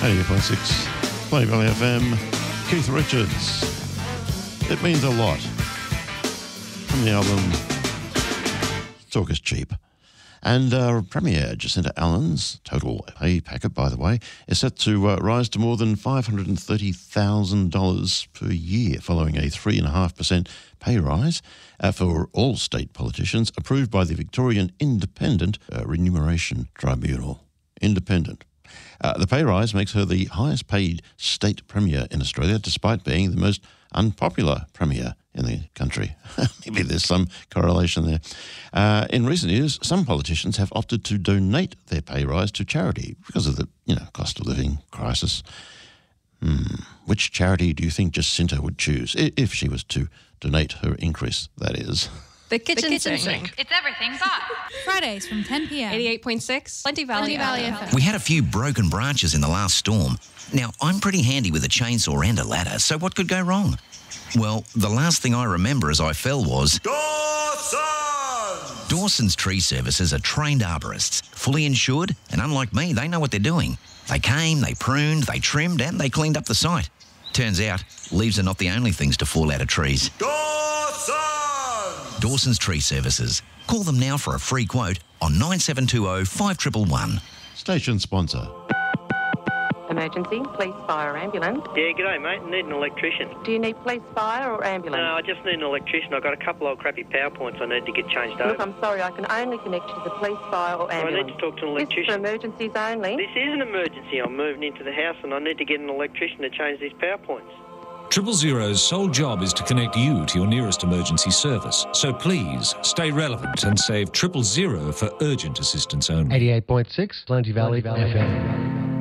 88.6 Play Valley FM. Keith Richards. It means a lot. From the album Talk is Cheap. And Premier Jacinta Allen's total pay packet, by the way, is set to rise to more than $530,000 per year following a 3.5% pay rise for all state politicians approved by the Victorian Independent Remuneration Tribunal. Independent. The pay rise makes her the highest paid state premier in Australia, despite being the most unpopular premier in the country. Maybe there's some correlation there. In recent years, some politicians have opted to donate their pay rise to charity because of the cost of living crisis. Which charity do you think Jacinta would choose if she was to donate her increase, that is? The kitchen sink. It's everything but. Fridays from 10 p.m. 88.6 Plenty Valley FM. We had a few broken branches in the last storm. Now, I'm pretty handy with a chainsaw and a ladder, so what could go wrong? Well, the last thing I remember as I fell was... Dawson's Tree Services are trained arborists, fully insured, and unlike me, they know what they're doing. They came, they pruned, they trimmed, and they cleaned up the site. Turns out, leaves are not the only things to fall out of trees. Dawson's Tree Services. Call them now for a free quote on 9720 5111. Station sponsor. Emergency, police, fire, ambulance. Yeah, g'day, mate. Need an electrician. Do you need police, fire or ambulance? No, I just need an electrician. I've got a couple of crappy power points I need to get changed over. Look, I'm sorry, I can only connect you to the police, fire or ambulance. I need to talk to an This is electrician. for emergencies only. This is an emergency. I'm moving into the house and I need to get an electrician to change these power points. 000's sole job is to connect you to your nearest emergency service. So please, stay relevant and save 000 for urgent assistance only. 88.6 Plenty Valley FM.